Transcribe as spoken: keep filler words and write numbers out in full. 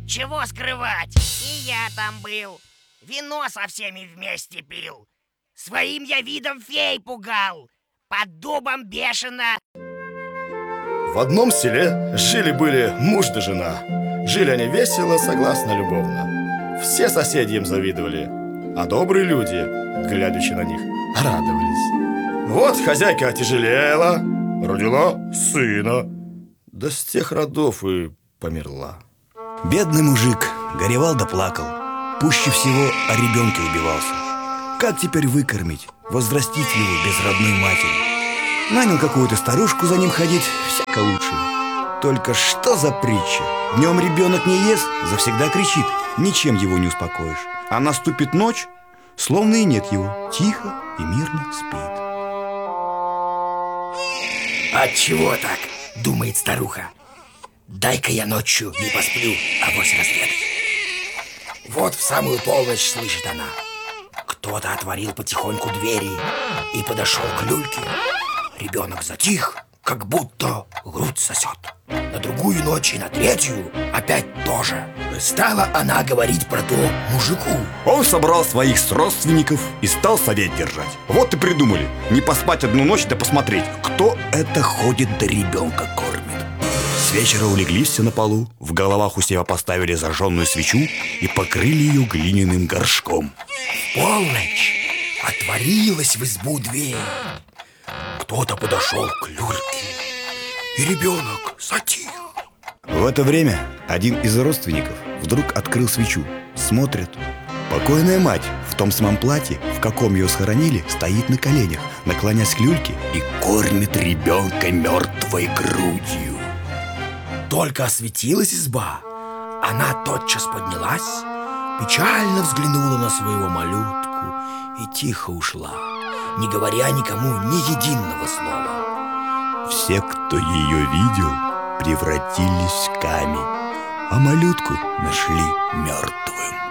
Чего скрывать? И я там был. Вино со всеми вместе пил. Своим я видом фей пугал. Под дубом бешено. В одном селе жили-были муж да жена. Жили они весело, согласно, любовно. Все соседи им завидовали, а добрые люди, глядячи на них, радовались. Вот хозяйка отяжелела, родила сына, да с тех родов и померла. Бедный мужик горевал да плакал. Пуще всего о ребенке убивался. Как теперь выкормить, возрастить его без родной матери? Нанял какую-то старушку за ним ходить, всяко лучше. Только что за притча? Днем ребенок не ест, завсегда кричит. Ничем его не успокоишь. А наступит ночь, словно и нет его. Тихо и мирно спит. Отчего так? Думает старуха. Дай-ка я ночью не посплю, авось разведаю. Вот в самую полночь слышит она. Кто-то отворил потихоньку двери и подошел к люльке. Ребенок затих, как будто грудь сосет. На другую ночь и на третью опять тоже. Стала она говорить про то мужику. Он собрал своих родственников и стал совет держать. Вот и придумали, не поспать одну ночь, да посмотреть, кто это ходит да ребенка кормит. С вечера улеглись все на полу, в головах у себя поставили зажженную свечу и покрыли ее глиняным горшком. В полночь отворилась в избу дверь. Кто-то подошел к люльке, и ребенок затих. В это время один из родственников вдруг открыл свечу. Смотрит, покойная мать в том самом платье, в каком ее схоронили, стоит на коленях, наклонясь к люльке и кормит ребенка мертвой грудью. Только осветилась изба, она тотчас поднялась, печально взглянула на своего малютку и тихо ушла, не говоря никому ни единого слова. Все, кто ее видел, превратились в камень, а малютку нашли мертвым.